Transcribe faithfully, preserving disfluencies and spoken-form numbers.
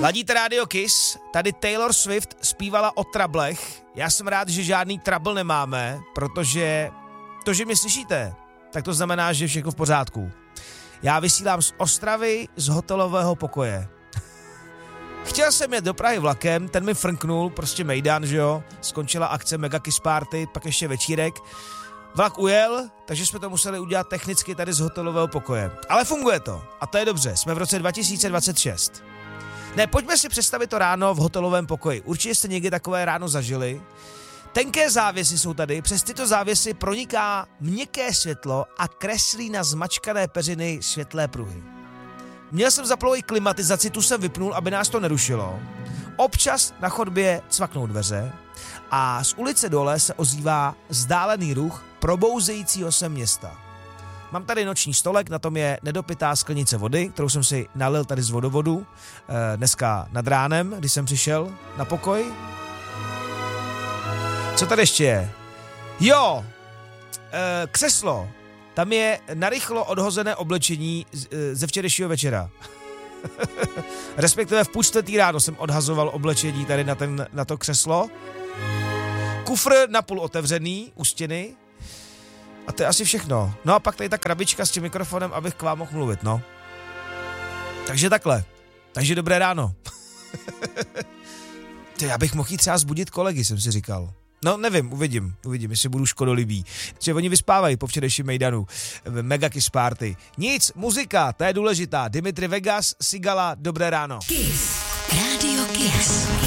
Ladíte Radio Kiss, tady Taylor Swift zpívala o trablech. Já jsem rád, že žádný trouble nemáme, protože to, že mě slyšíte, tak to znamená, že je všechno v pořádku. Já vysílám z Ostravy z hotelového pokoje. Chtěl jsem jet do Prahy vlakem, ten mi frnknul, prostě mejdan, že jo, skončila akce Mega Kiss Party, pak ještě večírek. Vlak ujel, takže jsme to museli udělat technicky tady z hotelového pokoje. Ale funguje to a to je dobře, jsme v roce dva tisíce dvacet šest. Ne, pojďme si představit to ráno v hotelovém pokoji. Určitě jste někdy takové ráno zažili. Tenké závěsy jsou tady, přes tyto závěsy proniká měkké světlo a kreslí na zmačkané peřiny světlé pruhy. Měl jsem zaplou i klimatizaci, tu jsem vypnul, aby nás to nerušilo. Občas na chodbě cvaknou dveře a z ulice dole se ozývá vzdálený ruch probouzejícího se města. Mám tady noční stolek, na tom je nedopitá sklenice vody, kterou jsem si nalil tady z vodovodu eh, dneska nad ránem, když jsem přišel na pokoj. Co tady ještě je? Jo, eh, křeslo. Tam je narychlo odhozené oblečení ze včerejšího večera. Respektive v půl čtvrtý ráno jsem odhazoval oblečení tady na, ten, na to křeslo. Kufr napůl otevřený u stěny. A to je asi všechno. No a pak tady ta krabička s tím mikrofonem, abych k vám mohl mluvit, no. Takže takhle. Takže dobré ráno. Ty, já bych mohl jít třeba zbudit kolegy, jsem si říkal. No, nevím, uvidím, uvidím, jestli budu škodolibý. Že oni vyspávají po včerejším mejdanu v Mega Kiss Party. Nic, muzika, ta je důležitá. Dimitri Vegas, Sigala, dobré ráno. Kiss. Radio Kiss.